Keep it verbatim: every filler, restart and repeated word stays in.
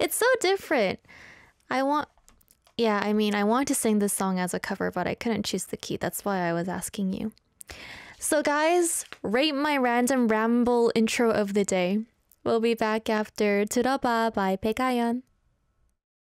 It's so different. I want, yeah, I mean, I want to sing this song as a cover, but I couldn't choose the key. That's why I was asking you. So guys, rate my random ramble intro of the day. We'll be back after 들어봐 by 백아연.